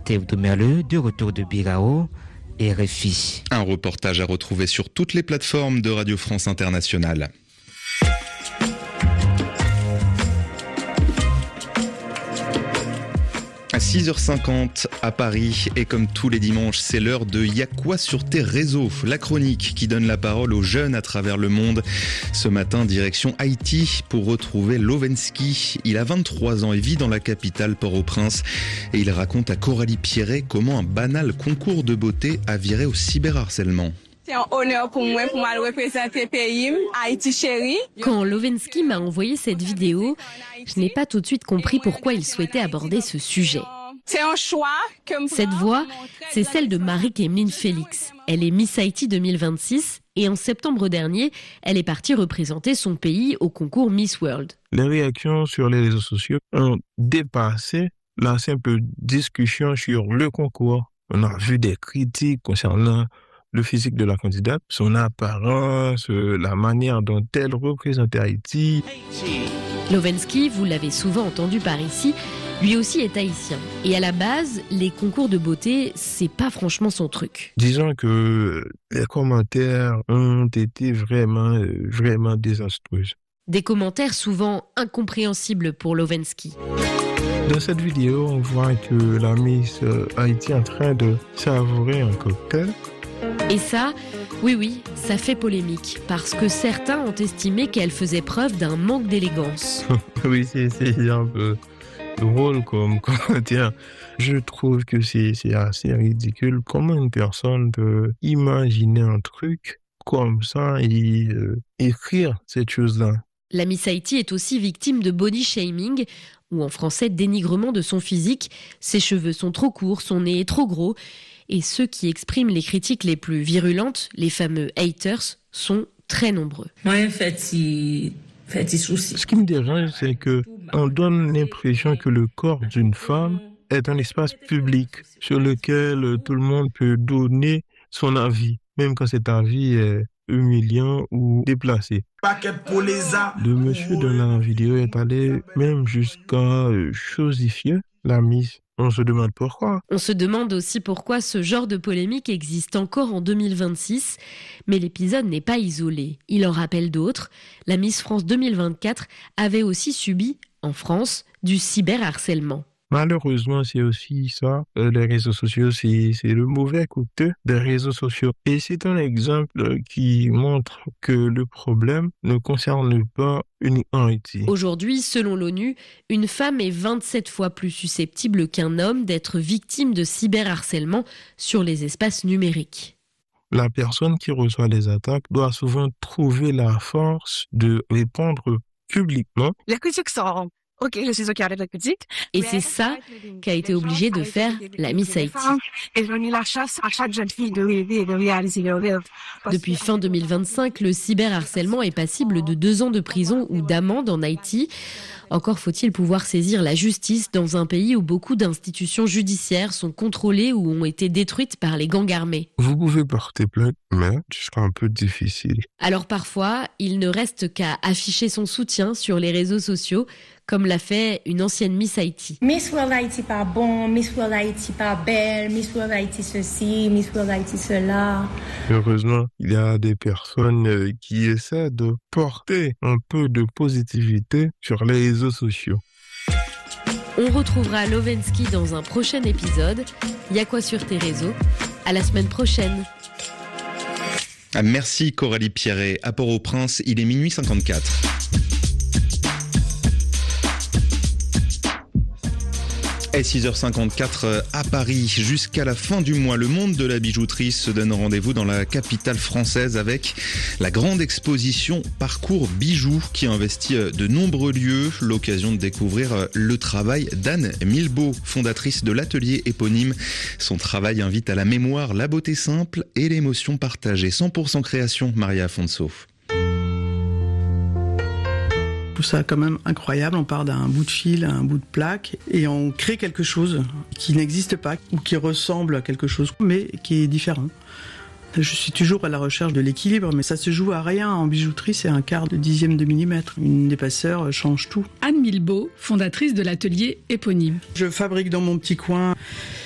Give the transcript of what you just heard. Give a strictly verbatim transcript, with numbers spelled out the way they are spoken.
Steve Domerleux, de retour de Bilbao, R F I. Un reportage à retrouver sur toutes les plateformes de Radio France Internationale. À six heures cinquante à Paris, et comme tous les dimanches, c'est l'heure de Y'a quoi sur tes réseaux, la chronique qui donne la parole aux jeunes à travers le monde. Ce matin, direction Haïti pour retrouver Lovensky. Il a vingt-trois ans et vit dans la capitale Port-au-Prince. Et il raconte à Coralie Pierret comment un banal concours de beauté a viré au cyberharcèlement. C'est un honneur pour moi pour mal représenter le pays, Haïti chérie. Quand Lovensky m'a envoyé cette vidéo, je n'ai pas tout de suite compris pourquoi il souhaitait aborder ce sujet. C'est un choix. Que Cette voix, c'est celle de Marie-Kémeline Félix. Elle est Miss Haïti deux mille vingt-six et en septembre dernier, elle est partie représenter son pays au concours Miss World. Les réactions sur les réseaux sociaux ont dépassé la simple discussion sur le concours. On a vu des critiques concernant le physique de la candidate, son apparence, la manière dont elle représentait Haïti. Lovensky, vous l'avez souvent entendu par ici, lui aussi est haïtien. Et à la base, les concours de beauté, c'est pas franchement son truc. Disons que les commentaires ont été vraiment, vraiment désastreux. Des commentaires souvent incompréhensibles pour Lovensky. Dans cette vidéo, on voit que la Miss Haïti est en train de savourer un cocktail. Et ça, oui, oui, ça fait polémique, parce que certains ont estimé qu'elle faisait preuve d'un manque d'élégance. Oui, c'est, c'est un peu drôle comme commentaire. Je trouve que c'est, c'est assez ridicule. Comment une personne peut imaginer un truc comme ça et euh, écrire cette chose-là? La Miss Haïti est aussi victime de body shaming, ou en français dénigrement de son physique. Ses cheveux sont trop courts, son nez est trop gros. Et ceux qui expriment les critiques les plus virulentes, les fameux haters, sont très nombreux. Moi, fait, si, fait, si souci. Ce qui me dérange, c'est que on donne l'impression que le corps d'une femme est un espace public sur lequel tout le monde peut donner son avis, même quand cet avis est humiliant ou déplacé. Le monsieur de la vidéo est allé même jusqu'à chosifier la Miss. On se demande pourquoi. On se demande aussi pourquoi ce genre de polémique existe encore en deux mille vingt-six. Mais l'épisode n'est pas isolé. Il en rappelle d'autres. La Miss France deux mille vingt-quatre avait aussi subi, en France, du cyberharcèlement. Malheureusement, c'est aussi ça. Les réseaux sociaux, c'est, c'est le mauvais côté des réseaux sociaux. Et c'est un exemple qui montre que le problème ne concerne pas uniquement Haïti. Aujourd'hui, selon l'ONU, une femme est vingt-sept fois plus susceptible qu'un homme d'être victime de cyberharcèlement sur les espaces numériques. La personne qui reçoit les attaques doit souvent trouver la force de répondre publiquement. Les critiques sont... Ok, je suis au carré de la critique. Et c'est ça qu'a été obligée de faire la Miss Haïti. Et j'ai mis la chasse à chaque jeune fille de rêver et de réaliser leur rêve. Depuis fin deux mille vingt-cinq, le cyberharcèlement est passible de deux ans de prison ou d'amende en Haïti. Encore faut-il pouvoir saisir la justice dans un pays où beaucoup d'institutions judiciaires sont contrôlées ou ont été détruites par les gangs armés. Vous pouvez porter plainte, mais ce sera un peu difficile. Alors parfois, il ne reste qu'à afficher son soutien sur les réseaux sociaux, comme l'a fait une ancienne Miss Haïti. Miss World Haïti pas bon, Miss World Haïti pas belle, Miss World Haïti ceci, Miss World Haïti cela. Heureusement, il y a des personnes qui essaient de porter un peu de positivité sur les réseaux sociaux. On retrouvera Lovensky dans un prochain épisode. Y'a quoi sur tes réseaux? À la semaine prochaine. Merci Coralie Pierret. À Port-au-Prince, il est minuit cinquante-quatre. Et six heures cinquante-quatre à Paris. Jusqu'à la fin du mois, le monde de la bijouterie se donne rendez-vous dans la capitale française avec la grande exposition Parcours Bijoux qui investit de nombreux lieux. L'occasion de découvrir le travail d'Anne Milbeau, fondatrice de l'atelier éponyme. Son travail invite à la mémoire, la beauté simple et l'émotion partagée. cent pour cent création, Maria Afonso. Je trouve ça quand même incroyable, on part d'un bout de fil à un bout de plaque et on crée quelque chose qui n'existe pas ou qui ressemble à quelque chose mais qui est différent. Je suis toujours à la recherche de l'équilibre, mais ça se joue à rien. En bijouterie, c'est un quart de dixième de millimètre. Une épaisseur change tout. Anne Milbeau, fondatrice de l'atelier éponyme. Je fabrique dans mon petit coin